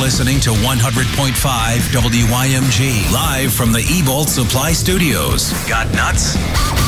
listening to 100.5 WYMG, live from the Ebolt Supply Studios. Got nuts?